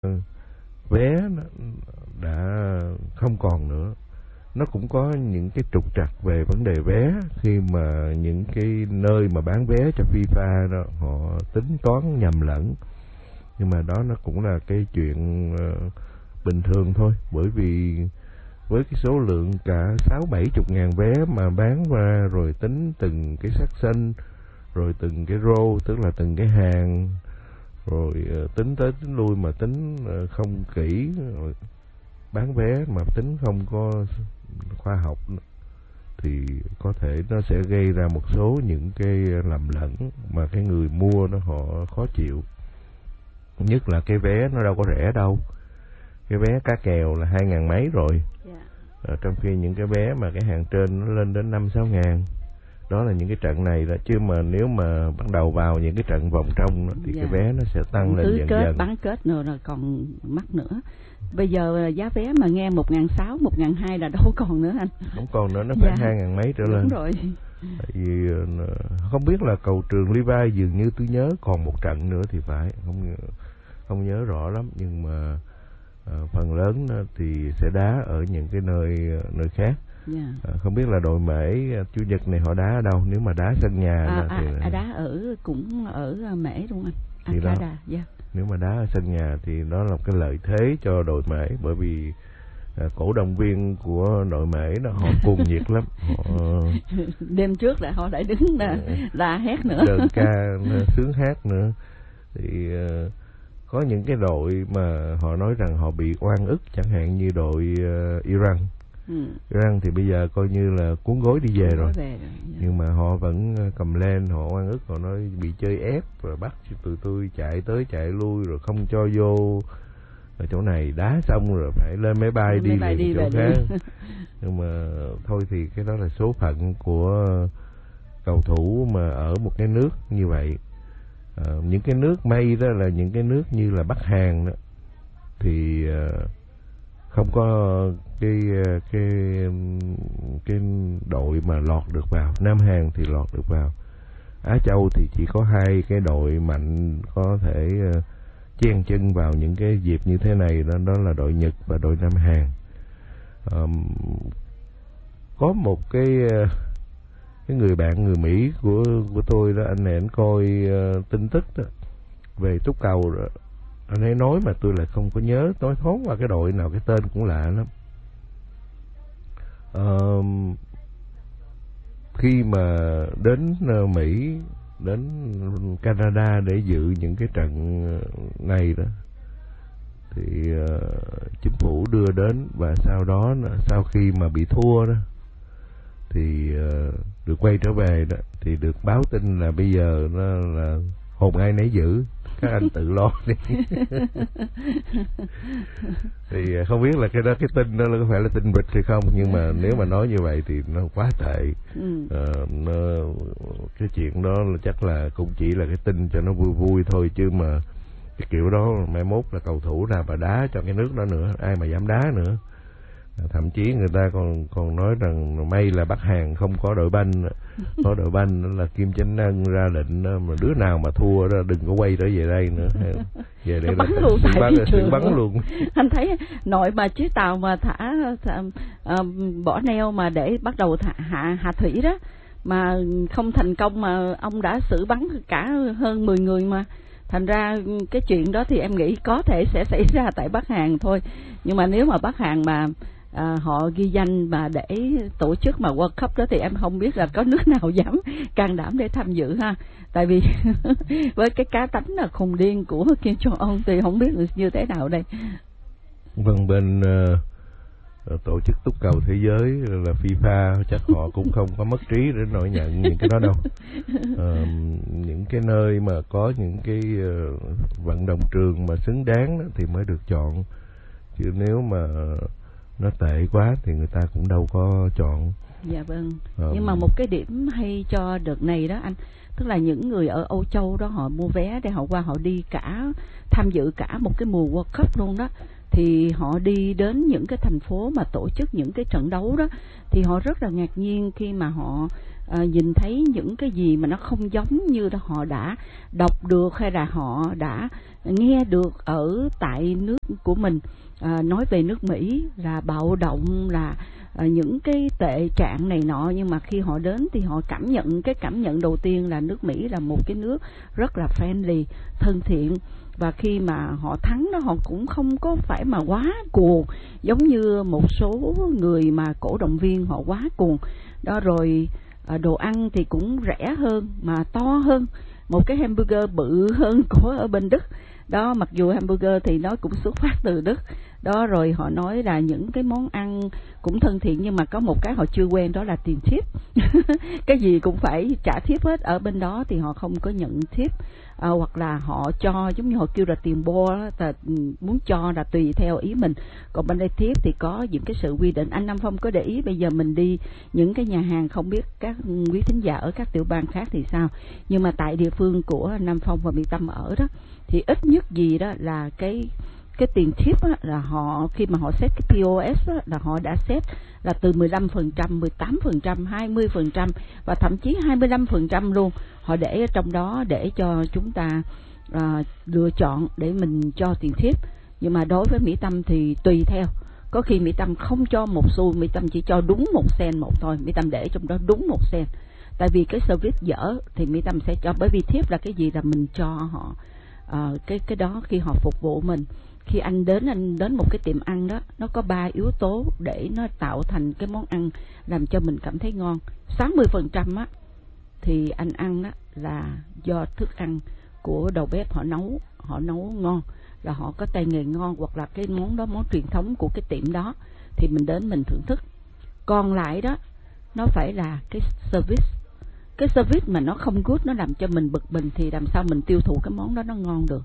vé nó đã không còn nữa. Nó cũng có những cái trục trặc về vấn đề vé khi mà những cái nơi mà bán vé cho FIFA đó họ tính toán nhầm lẫn. Nhưng mà đó nó cũng là cái chuyện bình thường thôi, bởi vì với cái số lượng cả 60-70 ngàn vé mà bán ra, rồi tính từng cái section, rồi từng cái row, tức là từng cái hàng, rồi tính tới tính lui mà tính không kỹ, rồi bán vé mà tính không có khoa học thì có thể nó sẽ gây ra một số những cái lầm lẫn mà cái người mua nó họ khó chịu. Nhất là cái vé nó đâu có rẻ đâu. Cái vé cá kèo là 2.000 mấy rồi. Trong khi những cái vé mà cái hàng trên nó lên đến 5-6 ngàn. Đó là những cái trận này đó, chứ mà nếu mà bắt đầu vào những cái trận vòng trong đó, thì cái vé nó sẽ tăng lên dần dần. Bán kết nữa là còn mắc nữa. Bây giờ giá vé mà nghe 1.600, 1.200 là đâu còn nữa anh. Không còn nữa, nó phải 2.000 mấy trở lên. Đúng rồi. Tại vì không biết là cầu Trường Levi dường như tôi nhớ còn một trận nữa thì phải, không nhớ rõ lắm, nhưng mà phần lớn thì sẽ đá ở những cái nơi khác. Không biết là đội Mễ Chủ nhật này họ đá ở đâu, nếu mà đá sân nhà thì đá cũng ở Mễ đúng không anh? Thì đó, nếu mà đá ở sân nhà thì đó là cái lợi thế cho đội Mễ, bởi vì cổ động viên của đội Mễ đó họ cuồng nhiệt lắm. Đêm trước là họ lại đứng là hét nữa, đơn ca sướng hát nữa. Thì có những cái đội mà họ nói rằng họ bị oan ức, chẳng hạn như đội Iran. Iran thì bây giờ coi như là cuốn gối đi về rồi. Nhưng mà họ vẫn cầm lên, họ oan ức, họ nói bị chơi ép rồi bắt tụi tôi chạy tới chạy lui rồi không cho vô ở chỗ này, đá xong rồi phải lên máy bay đi liền chỗ khác. Nhưng mà thôi thì cái đó là số phận của cầu thủ mà ở một cái nước như vậy. Những cái nước may đó là những cái nước như là Bắc Hàn đó, thì không có cái đội mà lọt được vào. Nam Hàn thì lọt được vào. Á Châu thì chỉ có 2 cái đội mạnh có thể chen chân vào những cái dịp như thế này, đó là đội Nhật và đội Nam Hàn. Có một cái người bạn người Mỹ của tôi đó, anh này anh coi tin tức đó, về túc cầu rồi. Anh ấy nói mà tôi lại không có nhớ, nói thoáng qua cái đội nào, cái tên cũng lạ lắm. Khi mà đến Mỹ, đến Canada để dự những cái trận này đó, thì chính phủ đưa đến, và sau đó sau khi mà bị thua đó thì được quay trở về đó, thì được báo tin là bây giờ nó là hồn ai nấy giữ, các anh tự lo đi. Thì không biết là cái tin đó có phải là tin vịt hay không, nhưng mà nếu mà nói như vậy thì nó quá tệ. Cái chuyện đó là chắc là cũng chỉ là cái tin cho nó vui vui thôi, chứ mà cái kiểu đó mai mốt là cầu thủ nào mà đá cho cái nước đó nữa, ai mà dám đá nữa. Thậm chí người ta còn nói rằng may là Bắc Hàn không có đội banh. Có đội banh là Kim Chánh Ân ra lệnh mà đứa nào mà thua đó đừng có quay trở về đây nữa. Về đây bắn luôn, bắn luôn. Anh thấy nội mà chiếc tàu mà thả bỏ neo mà để bắt đầu hạ thủy đó mà không thành công, mà ông đã xử bắn cả hơn 10 người mà. Thành ra cái chuyện đó thì em nghĩ có thể sẽ xảy ra tại Bắc Hàn thôi. Nhưng mà nếu mà Bắc Hàn mà họ ghi danh mà để tổ chức mà World Cup đó thì em không biết là có nước nào dám can đảm để tham dự ha. Tại vì với cái cá tánh là khùng điên của Kim Jong-un thì không biết như thế nào đây. Vâng, bên tổ chức túc cầu thế giới là FIFA chắc họ cũng không có mất trí để nổi nhận những cái đó đâu. Những cái nơi mà có những cái vận động trường mà xứng đáng đó thì mới được chọn, chứ nếu mà nó tệ quá thì người ta cũng đâu có chọn. Dạ vâng. Nhưng mà một cái điểm hay cho đợt này đó anh, tức là những người ở Âu Châu đó họ mua vé để họ qua họ đi tham dự cả một cái mùa World Cup luôn đó. thì họ đi đến những cái thành phố mà tổ chức những cái trận đấu đó, thì họ rất là ngạc nhiên khi mà họ nhìn thấy những cái gì mà nó không giống như họ đã đọc được hay là họ đã nghe được ở tại nước của mình. Nói về nước Mỹ là bạo động, là những cái tệ trạng này nọ, nhưng mà khi họ đến thì họ cảm nhận đầu tiên là nước Mỹ là một cái nước rất là friendly, thân thiện. Và khi mà họ thắng đó, họ cũng không có phải mà quá cuồng giống như một số người mà cổ động viên họ quá cuồng đó. Rồi đồ ăn thì cũng rẻ hơn mà to hơn, một cái hamburger bự hơn của ở bên Đức đó, mặc dù hamburger thì nó cũng xuất phát từ Đức đó. Rồi họ nói là những cái món ăn cũng thân thiện, nhưng mà có một cái họ chưa quen, đó là tiền tip. Cái gì cũng phải trả tip hết. Ở bên đó thì họ không có nhận tip, hoặc là họ cho giống như họ kêu là tiền bo, muốn cho là tùy theo ý mình. Còn bên đây tip thì có những cái sự quy định. Anh Nam Phong có để ý bây giờ mình đi những cái nhà hàng, không biết các quý thính giả ở các tiểu bang khác thì sao, nhưng mà tại địa phương của Nam Phong và Mỹ Tâm ở đó thì ít nhất gì đó là cái tiền tip á, là họ khi mà họ set cái POS á, là họ đã set là từ 15%, 18%, 20% và thậm chí 25% luôn. Họ để ở trong đó để cho chúng ta lựa chọn để mình cho tiền tip. Nhưng mà đối với Mỹ Tâm thì tùy theo. Có khi Mỹ Tâm không cho một xu, Mỹ Tâm chỉ cho đúng 1 cent một thôi. Mỹ Tâm để trong đó đúng 1 cent. Tại vì cái service dở thì Mỹ Tâm sẽ cho, bởi vì tip là cái gì là mình cho họ cái đó khi họ phục vụ mình. Khi anh đến một cái tiệm ăn đó, nó có 3 yếu tố để nó tạo thành cái món ăn làm cho mình cảm thấy ngon. 60% á thì anh ăn đó là do thức ăn của đầu bếp họ nấu ngon, là họ có tay nghề ngon, hoặc là cái món đó món truyền thống của cái tiệm đó thì mình đến mình thưởng thức. Còn lại đó nó phải là cái service. Cái service mà nó không good, nó làm cho mình bực mình thì làm sao mình tiêu thụ cái món đó nó ngon được.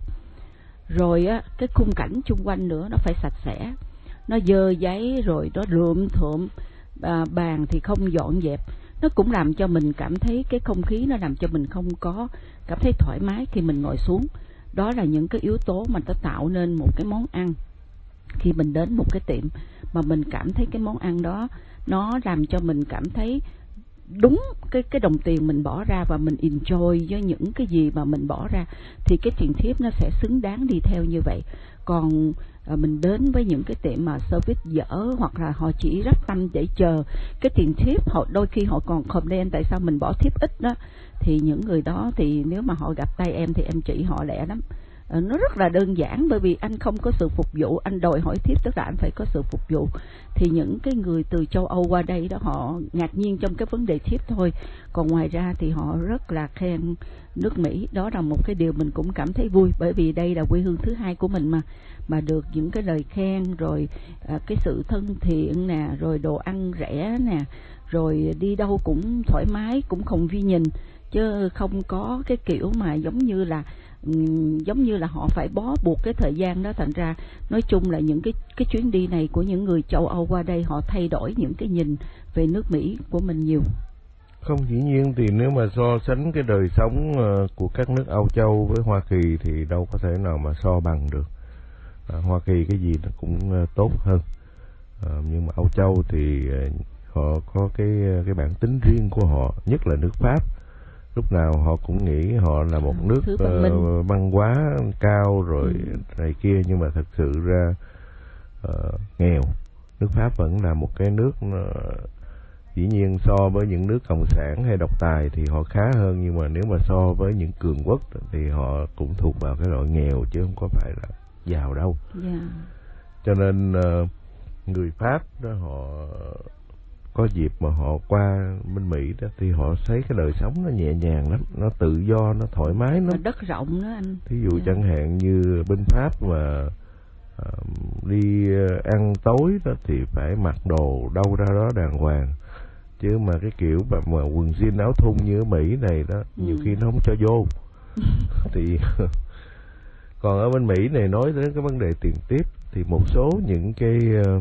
Rồi á, cái khung cảnh chung quanh nữa nó phải sạch sẽ, nó dơ giấy rồi nó rượm thượm, bàn thì không dọn dẹp, nó cũng làm cho mình cảm thấy cái không khí, nó làm cho mình không có cảm thấy thoải mái khi mình ngồi xuống. Đó là những cái yếu tố mà nó tạo nên một cái món ăn. Khi mình đến một cái tiệm mà mình cảm thấy cái món ăn đó nó làm cho mình cảm thấy đúng cái đồng tiền mình bỏ ra và mình enjoy với những cái gì mà mình bỏ ra, thì cái tiền tip nó sẽ xứng đáng đi theo như vậy. Còn mình đến với những cái tiệm mà service dở, hoặc là họ chỉ rắp tâm để chờ cái tiền tip, họ đôi khi họ còn complain tại sao mình bỏ tip ít đó, thì những người đó thì nếu mà họ gặp tay em thì em chỉ họ lẹ lắm. Nó rất là đơn giản, bởi vì anh không có sự phục vụ, anh đòi hỏi tip tức là anh phải có sự phục vụ. Thì những cái người từ châu Âu qua đây đó, họ ngạc nhiên trong cái vấn đề tip thôi, còn ngoài ra thì họ rất là khen nước Mỹ. Đó là một cái điều mình cũng cảm thấy vui, bởi vì đây là quê hương thứ hai của mình mà được những cái lời khen, rồi cái sự thân thiện nè, rồi đồ ăn rẻ nè, rồi đi đâu cũng thoải mái, cũng không vi nhìn, chứ không có cái kiểu mà giống như là họ phải bó buộc cái thời gian đó. Thành ra nói chung là những cái chuyến đi này của những người châu Âu qua đây, họ thay đổi những cái nhìn về nước Mỹ của mình nhiều. Không dĩ nhiên thì nếu mà so sánh cái đời sống của các nước Âu Châu với Hoa Kỳ thì đâu có thể nào mà so bằng được. Hoa Kỳ cái gì nó cũng tốt hơn, nhưng mà Âu Châu thì họ có cái bản tính riêng của họ, nhất là nước Pháp. Lúc nào họ cũng nghĩ họ là một nước văn hóa cao rồi này kia, nhưng mà thật sự ra nghèo. Nước Pháp vẫn là một cái nước dĩ nhiên so với những nước cộng sản hay độc tài thì họ khá hơn, nhưng mà nếu mà so với những cường quốc thì họ cũng thuộc vào cái loại nghèo chứ không có phải là giàu đâu. Cho nên người Pháp đó, họ có dịp mà họ qua bên Mỹ đó thì họ thấy cái đời sống nó nhẹ nhàng lắm, nó tự do, nó thoải mái lắm. Đất rộng đó anh. Thí dụ chẳng hạn như bên Pháp mà đi ăn tối đó thì phải mặc đồ đâu ra đó đàng hoàng, chứ mà cái kiểu mà quần jean áo thun như ở Mỹ này đó nhiều khi nó không cho vô. Thì còn ở bên Mỹ này nói đến cái vấn đề tiền tiếp thì một số những cái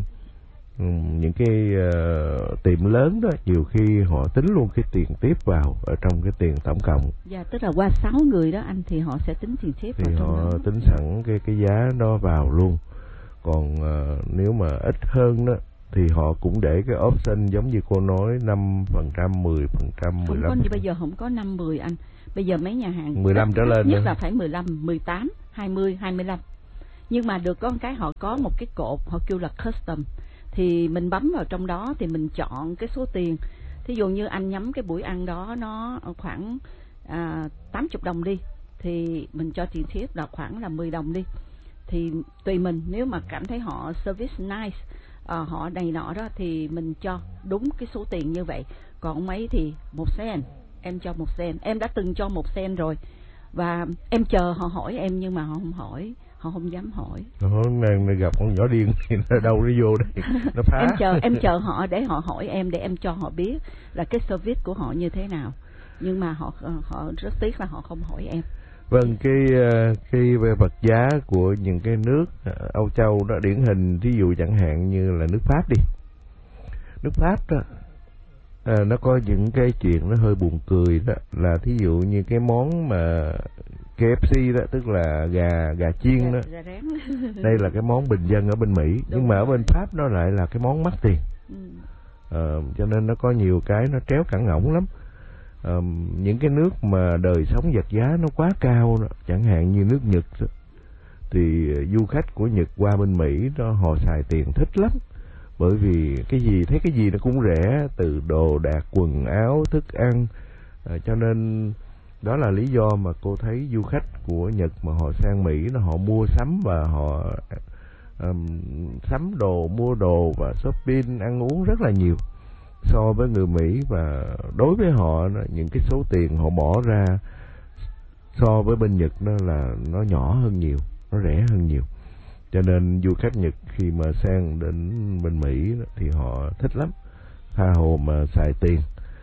tiệm lớn đó nhiều khi họ tính luôn cái tiền tiếp vào ở trong cái tiền tổng cộng. Dạ, tức là qua 6 người đó anh thì họ sẽ tính tiền tiếp thì vào trong họ đó. Tính sẵn cái giá đó vào luôn. Còn nếu mà ít hơn đó thì họ cũng để cái option giống như cô nói 5%, 10%, 15%. Không có, như bây giờ không có 5, 10 anh. Bây giờ mấy nhà hàng 15 trở lên nhất nữa. là phải 15, 18, 20, 25. Nhưng mà được có cái họ có một cái cột họ kêu là custom. Thì mình bấm vào trong đó thì mình chọn cái số tiền. Thí dụ như anh nhắm cái buổi ăn đó nó khoảng 80 đồng đi, thì mình cho tiền tip là khoảng là 10 đồng đi. Thì tùy mình, nếu mà cảm thấy họ service nice, họ này nọ đó thì mình cho đúng cái số tiền như vậy. Còn mấy thì 1 cent, em cho 1 cent. Em đã từng cho 1 cent rồi. Và em chờ họ hỏi em, nhưng mà họ không hỏi, họ không dám hỏi. Hôm nay gặp con nhỏ điên thì nó đâu nó vô đây, nó phá. Em chờ họ để họ hỏi em, để em cho họ biết là cái service của họ như thế nào. Nhưng mà họ rất tiếc là họ không hỏi em. Vâng, cái vật giá của những cái nước Âu Châu đó điển hình, ví dụ chẳng hạn như là nước Pháp đi. Nước Pháp đó nó có những cái chuyện nó hơi buồn cười đó, là thí dụ như cái món mà KFC đó, tức là gà chiên đó. Đây là cái món bình dân ở bên Mỹ, nhưng mà ở bên Pháp nó lại là cái món mắc tiền. Cho nên nó có nhiều cái nó tréo cẳng ngỗng lắm. Những cái nước mà đời sống vật giá nó quá cao đó, chẳng hạn như nước Nhật đó, thì du khách của Nhật qua bên Mỹ đó họ xài tiền thích lắm, bởi vì cái gì thấy cái gì nó cũng rẻ, từ đồ đạc, quần áo, thức ăn. Cho nên đó là lý do mà cô thấy du khách của Nhật mà họ sang Mỹ là họ mua sắm và họ sắm đồ, mua đồ và shopping, ăn uống rất là nhiều so với người Mỹ. Và đối với họ những cái số tiền họ bỏ ra so với bên Nhật đó là nó nhỏ hơn nhiều, nó rẻ hơn nhiều. Cho nên du khách Nhật khi mà sang đến bên Mỹ thì họ thích lắm, tha hồ mà xài tiền.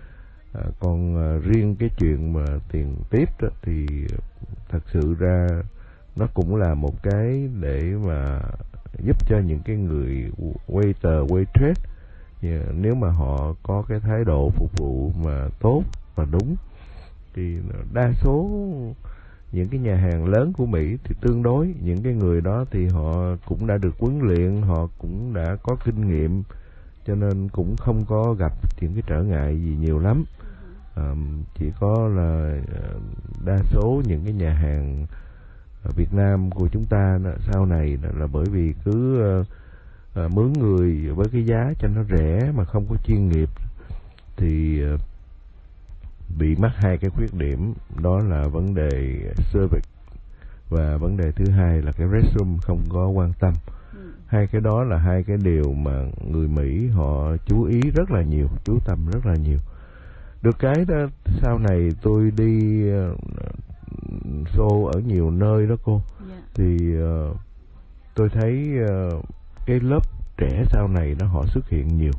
Còn riêng cái chuyện mà tiền tiếp đó, thì thật sự ra nó cũng là một cái để mà giúp cho những cái người waiter, waitress, nếu mà họ có cái thái độ phục vụ mà tốt và đúng, thì đa số những cái nhà hàng lớn của Mỹ thì tương đối những cái người đó thì họ cũng đã được huấn luyện, họ cũng đã có kinh nghiệm, cho nên cũng không có gặp những cái trở ngại gì nhiều lắm. Chỉ có là đa số những cái nhà hàng Việt Nam của chúng ta sau này là bởi vì cứ mướn người với cái giá cho nó rẻ mà không có chuyên nghiệp, thì bị mắc hai cái khuyết điểm, đó là vấn đề service và vấn đề thứ hai là cái restroom không có quan tâm. Hai cái đó là hai cái điều mà người Mỹ họ chú ý rất là nhiều, chú tâm rất là nhiều. Được cái đó sau này tôi đi show ở nhiều nơi đó cô, thì tôi thấy cái lớp trẻ sau này nó họ xuất hiện nhiều.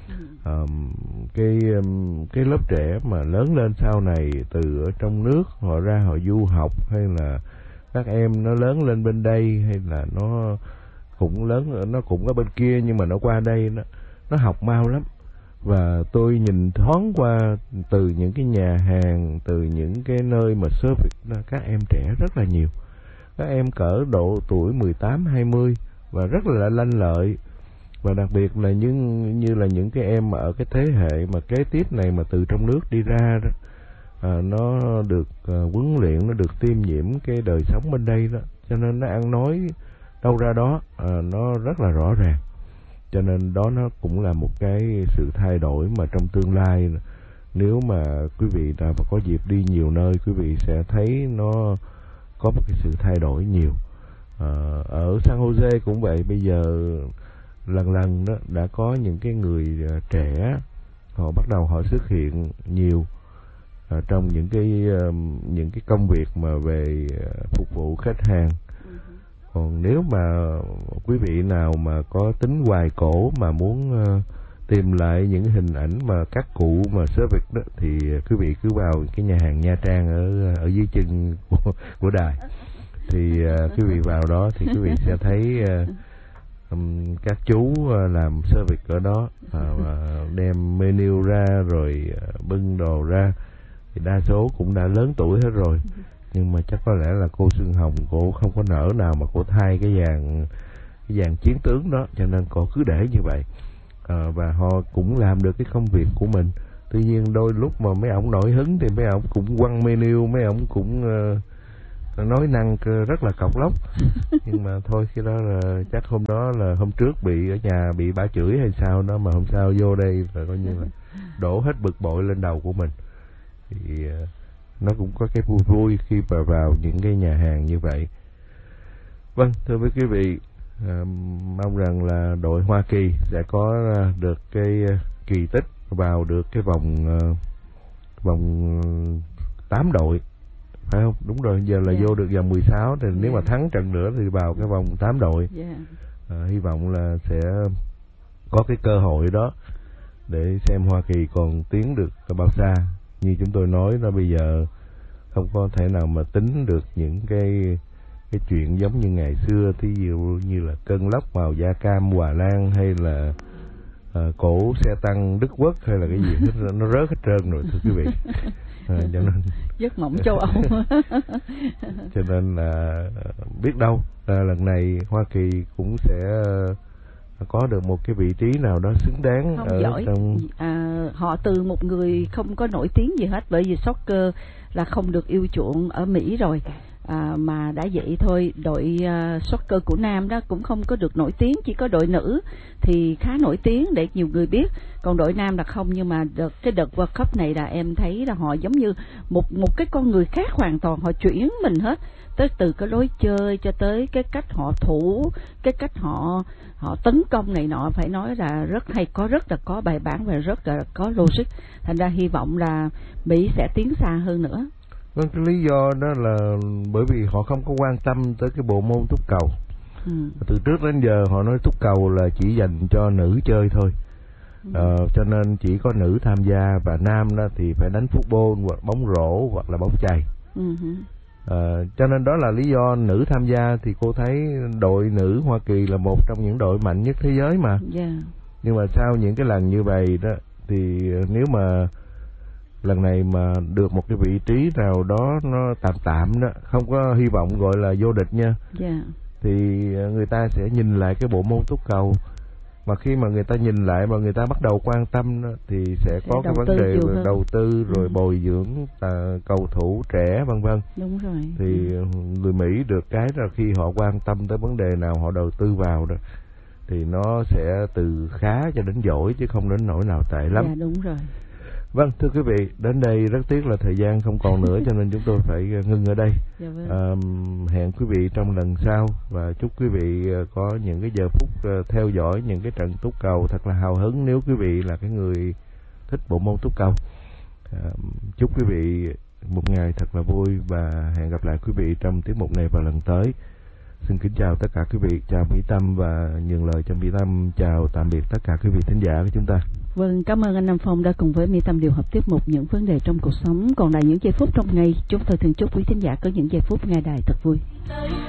Cái lớp trẻ mà lớn lên sau này từ ở trong nước họ ra họ du học, hay là các em nó lớn lên bên đây, hay là nó cũng lớn, nó cũng ở bên kia nhưng mà nó qua đây nó học mau lắm. Và tôi nhìn thoáng qua từ những cái nhà hàng, từ những cái nơi mà service, các em trẻ rất là nhiều. Các em cỡ độ tuổi 18, 20 và rất là lanh lợi. Và đặc biệt là như là những cái em mà ở cái thế hệ mà kế tiếp này mà từ trong nước đi ra đó, nó được huấn luyện, nó được tiêm nhiễm cái đời sống bên đây đó, cho nên nó ăn nói đâu ra đó nó rất là rõ ràng. Cho nên đó nó cũng là một cái sự thay đổi mà trong tương lai, nếu mà quý vị nào mà có dịp đi nhiều nơi, quý vị sẽ thấy nó có một cái sự thay đổi nhiều. Ở San Jose cũng vậy, bây giờ lần đó đã có những cái người trẻ họ bắt đầu họ xuất hiện nhiều trong những cái công việc mà về phục vụ khách hàng. Còn nếu mà quý vị nào mà có tính hoài cổ mà muốn tìm lại những hình ảnh mà các cụ mà service đó, thì quý vị cứ vào cái nhà hàng Nha Trang ở dưới chân của đài, thì quý vị vào đó thì quý vị sẽ thấy các chú làm service ở đó, đem menu ra rồi bưng đồ ra, thì đa số cũng đã lớn tuổi hết rồi. Nhưng mà chắc có lẽ là cô Xuân Hồng, cô không có nỡ nào mà cô thay cái cái dạng chiến tướng đó, cho nên họ cứ để như vậy. Và họ cũng làm được cái công việc của mình. Tuy nhiên đôi lúc mà mấy ổng nổi hứng thì mấy ổng cũng quăng menu, mấy ổng cũng nói năng rất là cọc lóc. Nhưng mà thôi, cái đó là chắc hôm đó là hôm trước bị ở nhà bị bà chửi hay sao đó, mà hôm sau vô đây là coi như là đổ hết bực bội lên đầu của mình. Thì nó cũng có cái vui khi mà vào những cái nhà hàng như vậy. Vâng, thưa với quý vị, mong rằng là đội Hoa Kỳ sẽ có được cái kỳ tích vào được cái vòng 8 đội, phải không? Đúng rồi, giờ là vô được vòng 16 thì nếu mà thắng trận nữa thì vào cái vòng 8 đội. Hy vọng là sẽ có cái cơ hội đó để xem Hoa Kỳ còn tiến được bao xa. Như chúng tôi nói đó, bây giờ không có thể nào mà tính được những cái chuyện giống như ngày xưa, thí dụ như là cơn lốc màu da cam Hòa Lan, hay là cổ xe tăng Đức Quốc, hay là cái gì hết, nó rớt hết trơn rồi thưa quý vị. Cho nên giấc mộng châu Âu. Cho nên là biết đâu lần này Hoa Kỳ cũng sẽ có được một cái vị trí nào đó xứng đáng. Không ở giỏi trong... họ từ một người không có nổi tiếng gì hết, bởi vì soccer là không được yêu chuộng ở Mỹ rồi. Mà đã vậy thôi, đội soccer của nam đó cũng không có được nổi tiếng, chỉ có đội nữ thì khá nổi tiếng để nhiều người biết, còn đội nam là không. Nhưng mà cái đợt World Cup này là em thấy là họ giống như một cái con người khác hoàn toàn, họ chuyển mình hết, tới từ cái lối chơi cho tới cái cách họ thủ, cái cách họ tấn công này nọ, phải nói là rất hay, rất là có bài bản và rất là có logic. Thành ra hy vọng là Mỹ sẽ tiến xa hơn nữa. Vâng, cái lý do đó là bởi vì họ không có quan tâm tới cái bộ môn túc cầu. Từ trước đến giờ họ nói túc cầu là chỉ dành cho nữ chơi thôi. Cho nên chỉ có nữ tham gia, và nam đó thì phải đánh football hoặc bóng rổ hoặc là bóng chày. Cho nên đó là lý do nữ tham gia. Thì cô thấy đội nữ Hoa Kỳ là một trong những đội mạnh nhất thế giới mà. Nhưng mà sau những cái lần như vậy đó, thì nếu mà lần này mà được một cái vị trí nào đó nó tạm đó, không có hy vọng gọi là vô địch nha, thì người ta sẽ nhìn lại cái bộ môn túc cầu. Mà khi mà người ta nhìn lại và người ta bắt đầu quan tâm đó, thì sẽ có cái vấn đề về đầu tư, rồi bồi dưỡng cầu thủ trẻ vân vân. Đúng rồi. Thì người Mỹ được cái là khi họ quan tâm tới vấn đề nào họ đầu tư vào đó, thì nó sẽ từ khá cho đến giỏi, chứ không đến nỗi nào tệ lắm. Đúng rồi. Vâng, thưa quý vị, đến đây rất tiếc là thời gian không còn nữa, cho nên chúng tôi phải ngưng ở đây. Hẹn quý vị trong lần sau, và chúc quý vị có những cái giờ phút theo dõi những cái trận túc cầu thật là hào hứng nếu quý vị là cái người thích bộ môn túc cầu. Chúc quý vị một ngày thật là vui, và hẹn gặp lại quý vị trong tiết mục này vào lần tới. Xin kính chào tất cả quý vị, chào Mỹ Tâm, và nhường lời cho Mỹ Tâm chào tạm biệt tất cả quý vị thính giả của chúng ta. Vâng, cảm ơn anh Nam Phong đã cùng với Mỹ Tâm điều hợp tiết mục những vấn đề trong cuộc sống. Còn lại những giây phút trong ngày, chúng tôi thường chúc quý thính giả có những giây phút nghe đài thật vui.